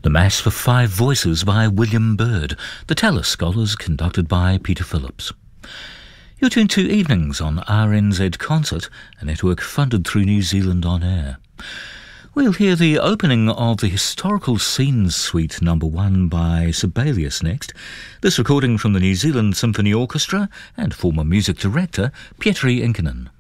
The Mass for Five Voices by William Byrd. The Tallis Scholars conducted by Peter Phillips. You're tuned to Evenings on RNZ Concert, a network funded through New Zealand On Air. We'll hear the opening of the Historical Scenes Suite No. 1 by Sibelius next. This recording from the New Zealand Symphony Orchestra and former music director Pietri Inkinen.